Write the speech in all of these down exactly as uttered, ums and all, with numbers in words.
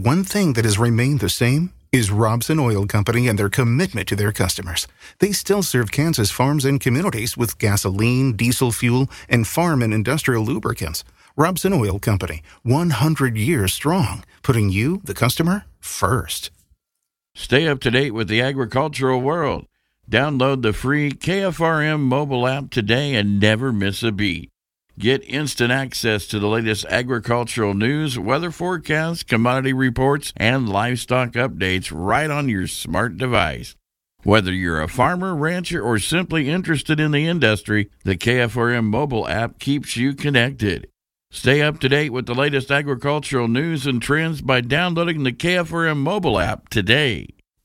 one thing that has remained the same is Robson Oil Company and their commitment to their customers. They still serve Kansas farms and communities with gasoline, diesel fuel, and farm and industrial lubricants. Robson Oil Company, one hundred years strong, putting you, the customer, first. Stay up to date with the agricultural world. Download the free K F R M mobile app today and never miss a beat. Get instant access to the latest agricultural news, weather forecasts, commodity reports, and livestock updates right on your smart device. Whether you're a farmer, rancher, or simply interested in the industry, the K F R M mobile app keeps you connected. Stay up to date with the latest agricultural news and trends by downloading the K F R M mobile app today.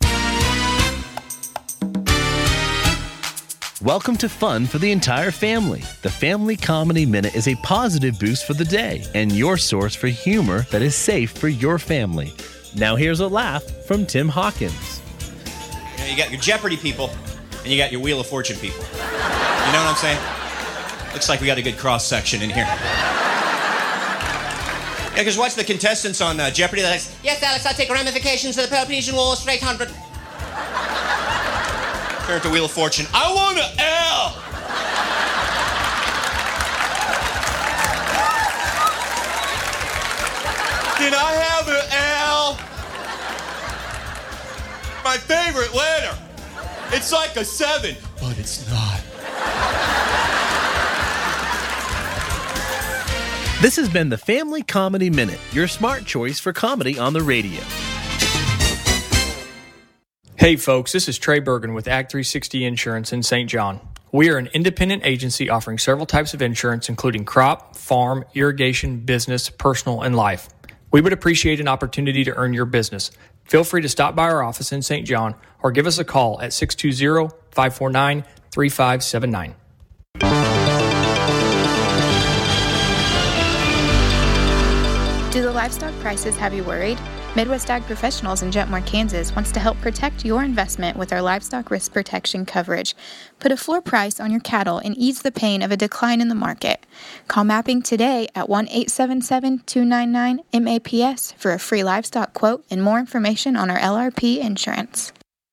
Welcome to fun for the entire family. The Family Comedy Minute is a positive boost for the day and your source for humor that is safe for your family. Now here's a laugh from Tim Hawkins. You know, you got your Jeopardy people and you got your Wheel of Fortune people. You know what I'm saying? Looks like we got a good cross-section in here. Yeah, because watch the contestants on uh, Jeopardy. They're like, yes, Alex, I take ramifications of the Peloponnesian War straight hundred. Turn to Wheel of Fortune. I want an L. Can I have an L? My favorite letter. It's like a seven, but it's not. This has been the Family Comedy Minute, your smart choice for comedy on the radio. Hey folks, this is Trey Bergen with Ag three sixty Insurance in Saint John. We are an independent agency offering several types of insurance, including crop, farm, irrigation, business, personal, and life. We would appreciate an opportunity to earn your business. Feel free to stop by our office in Saint John or give us a call at six two zero, five four nine, three five seven nine. Do the livestock prices have you worried? Midwest Ag Professionals in Jetmore, Kansas wants to help protect your investment with our livestock risk protection coverage. Put a floor price on your cattle and ease the pain of a decline in the market. Call Mapping today at one eight seven seven, two nine nine, M A P S for a free livestock quote and more information on our L R P insurance.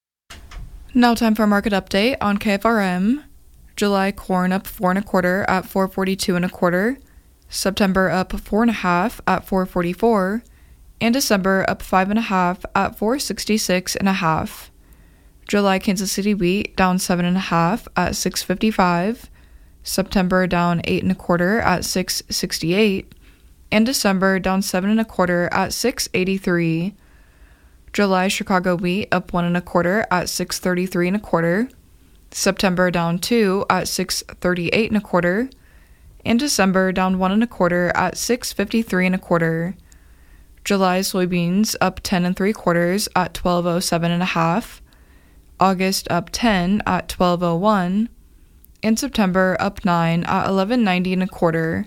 Now time for a market update on K F R M. July corn up four and a quarter at four forty-two and a quarter. September up four and a half at four forty-four. And December up five and a half at four sixty-six and a half. July Kansas City wheat down seven and a half at six fifty-five. September down eight and a quarter at six sixty-eight. And December down seven and a quarter at six eighty-three. July Chicago wheat up one and a quarter at six thirty-three and a quarter. September down two at six thirty-eight and a quarter. And December down one and a quarter at six fifty-three and a quarter. July soybeans up ten and three quarters at twelve oh seven and a half. August up ten at twelve oh one. And September up nine at eleven ninety and a quarter.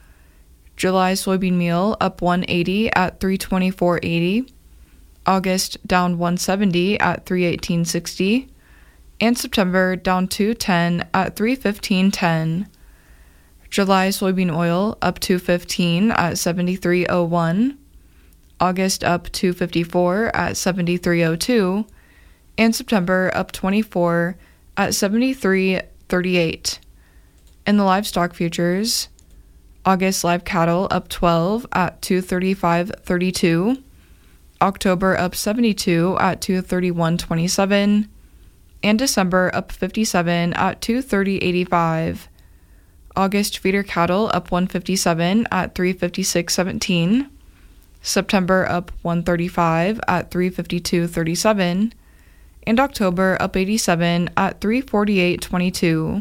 July soybean meal up one eighty at three twenty-four eighty. August down one seventy at three eighteen sixty. And September down two ten at three fifteen ten. July soybean oil up two fifteen at seventy-three oh one. August up two fifty-four at seventy-three oh two, and September up twenty-four at seventy-three thirty-eight. In the livestock futures, August live cattle up twelve at two thirty-five thirty-two, October up seventy-two at two thirty-one twenty-seven, and December up fifty-seven at two thirty eighty-five. August feeder cattle up one fifty-seven at three fifty-six seventeen. September up one thirty-five at three fifty-two thirty-seven, and October up eighty-seven at three forty-eight twenty-two.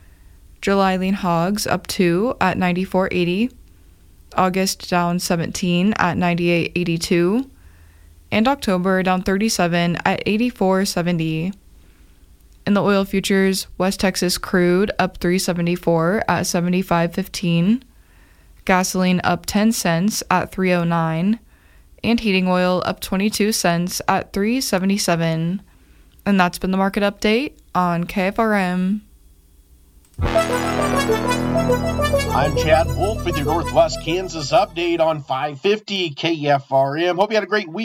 July lean hogs up two at ninety-four eighty, August down seventeen at ninety-eight eighty-two, and October down thirty-seven at eighty-four seventy. In the oil futures, West Texas crude up three seventy-four at seventy-five fifteen. Gasoline up ten cents at three oh nine, and heating oil up twenty-two cents at three seventy-seven. And that's been the market update on K F R M. I'm Chad Wolf with your Northwest Kansas update on five fifty K F R M. Hope you had a great week.